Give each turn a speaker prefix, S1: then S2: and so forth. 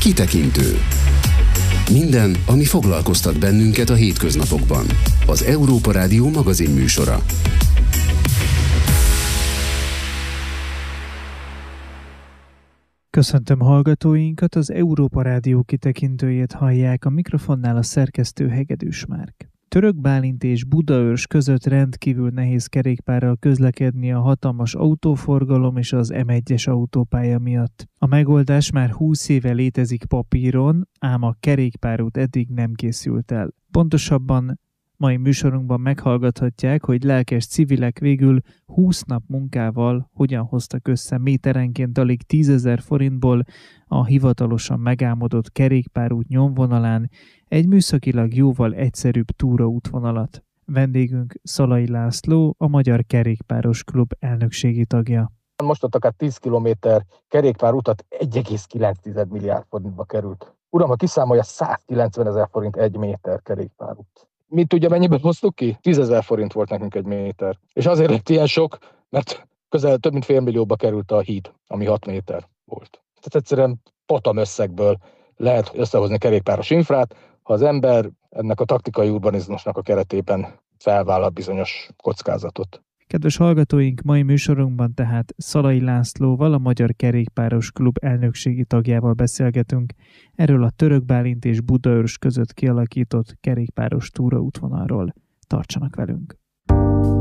S1: Kitekintő. Minden, ami foglalkoztat bennünket a hétköznapokban. Az Európa Rádió magazinműsora.
S2: Köszöntöm hallgatóinkat, az Európa Rádió kitekintőjét hallják, a mikrofonnál a szerkesztő Hegedűs Márk. Török Bálint és Budaörs között rendkívül nehéz kerékpárral közlekedni a hatalmas autóforgalom és az M1-es autópálya miatt. A megoldás már 20 éve létezik papíron, ám a kerékpárút eddig nem készült el. Pontosabban mai műsorunkban meghallgathatják, hogy lelkes civilek végül 20 nap munkával hogyan hoztak össze méterenként alig 10 000 forintból a hivatalosan megálmodott kerékpárút nyomvonalán egy műszakilag jóval egyszerűbb túraútvonalat. Vendégünk Szalai László, a Magyar Kerékpáros Klub elnökségi tagja.
S3: Most ott akár 10 kilométer kerékpárutat 1,9 milliárd forintba került. Uram, ha kiszámolja, 190 000 forint 1 méter kerékpárút. Mi tudja, mennyiből hoztuk ki? 10 000 forint volt nekünk 1 méter. És azért lett ilyen sok, mert közel több mint fél millióba került a híd, ami 6 méter volt. Tehát egyszerűen patam összegből lehet összehozni kerékpáros infrát, ha az ember ennek a taktikai urbanizmusnak a keretében felvállal bizonyos kockázatot.
S2: Kedves hallgatóink, mai műsorunkban tehát Szalai Lászlóval, a Magyar Kerékpáros Klub elnökségi tagjával beszélgetünk erről a Török Bálint és Budaörs között kialakított kerékpáros túraútvonalról. Tartsanak velünk!